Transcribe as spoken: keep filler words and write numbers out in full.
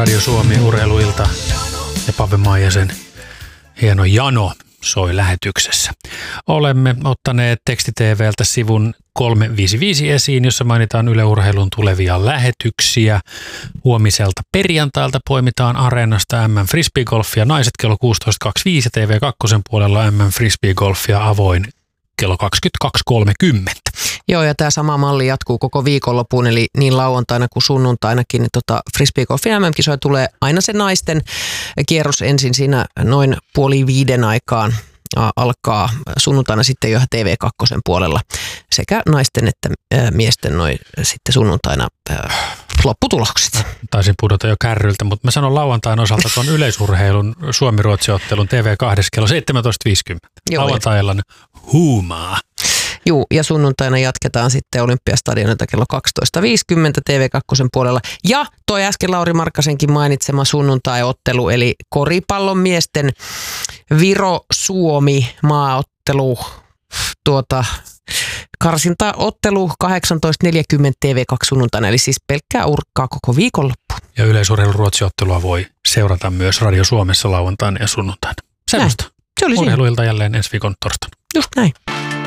Radio Suomi urheiluilta ja Pave Maijasen hieno jano soi lähetyksessä. Olemme ottaneet Teksti T V:ltä sivun kolmesataaviisikymmentäviisi esiin, jossa mainitaan Yle Urheilun tulevia lähetyksiä. Huomiselta perjantailta poimitaan Areenasta M M Frisbeegolfia naiset kello kuusitoista kaksikymmentäviisi ja T V kaksi puolella M M Frisbeegolfia avoin kello kaksikymmentäkaksi kolmekymmentä. Joo, ja tämä sama malli jatkuu koko viikonloppuun, eli niin lauantaina kuin sunnuntainakin. Niin tota Frisbeegolfin M M-kisoja tulee aina se naisten kierros ensin siinä noin puoli viiden aikaan. Alkaa sunnuntaina sitten jo T V kaksi puolella sekä naisten että miesten noin sitten sunnuntaina lopputulokset. Taisin pudota jo kärryltä, mutta mä sanon lauantain osalta tuon yleisurheilun Suomi-Ruotsi-ottelun T V kaksi kello seitsemäntoista viisikymmentä. Lauantailla huumaa. Juu, ja sunnuntaina jatketaan sitten Olympiastadionilta kello kaksitoista viisikymmentä T V kaksi puolella. Ja toi äsken Lauri Markkasenkin mainitsema sunnuntai-ottelu, eli koripallon miesten Viro-Suomi maaottelu, tuota, karsintaottelu kahdeksantoista neljäkymmentä T V kaksi sunnuntaina, eli siis pelkkää urkkaa koko viikonloppu. Ja yleisurheilun Ruotsi-ottelua voi seurata myös Radio Suomessa lauantaina ja sunnuntaina. Semmosta. Se oli urheiluilta jälleen ensi viikon torstaina. Just näin.